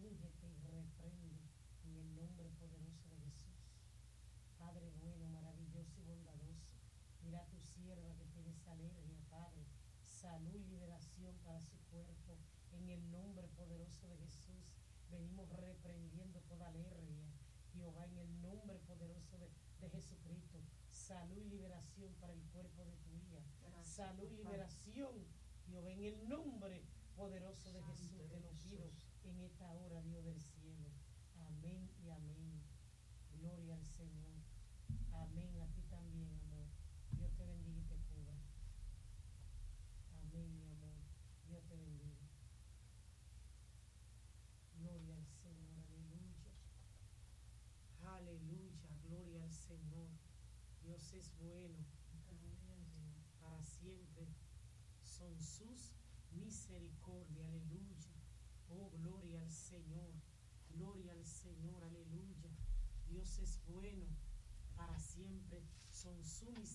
úngete y reprende en el nombre poderoso de Jesús. Padre bueno, maravilloso y bondadoso, mira a tu sierva que tiene esa alergia, Padre. Salud y liberación para su cuerpo en el nombre poderoso de Jesús. Venimos reprendiendo toda alergia, Jehová, en el nombre poderoso de Jesucristo. Salud y liberación para el cuerpo de tu hija. Gracias, salud y liberación, Jehová, en el nombre poderoso de Jesús. Te lo pido en esta hora, Dios del cielo. Amén y amén. Gloria al Señor. Amén. A ti también, amor. Dios te bendiga y te cubra. Amén, mi amor. Dios te bendiga. Gloria al Señor. Aleluya. Aleluya. Gloria al Señor. Dios es bueno. Para siempre son sus misericordias. Aleluya. Oh, gloria al Señor. Gloria al Señor. Aleluya. Dios es bueno. Para siempre son su misericordia.